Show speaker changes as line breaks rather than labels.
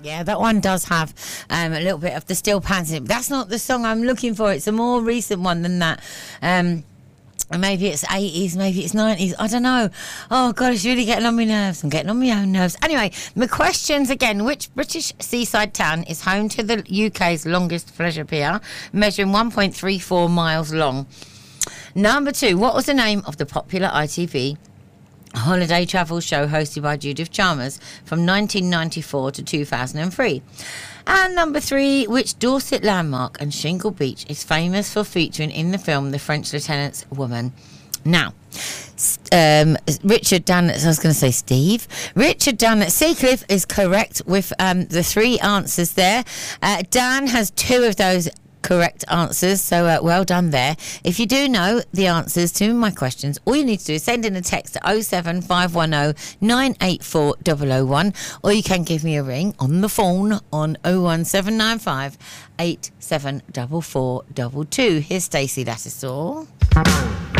Yeah, that one does have a little bit of the steel pans in it. But that's not the song I'm looking for. It's a more recent one than that. Maybe it's 80s, maybe it's 90s. I don't know. Oh, God, it's really getting on my nerves. I'm getting on my own nerves. Anyway, my questions again. Which British seaside town is home to the UK's longest pleasure pier, measuring 1.34 miles long? Number 2, what was the name of the popular ITV holiday travel show hosted by Judith Chalmers from 1994 to 2003? And number 3, which Dorset landmark and Shingle Beach is famous for featuring in the film The French Lieutenant's Woman? Now, Richard down at, I was going to say Steve. Richard down at Seacliff is correct with the 3 answers there. Dan has 2 of those correct answers, so well done there. If you do know the answers to my questions, all you need to do is send in a text to 07510 984 001, or you can give me a ring on the phone on 01795 874422. Here's Stacey Lattisaw.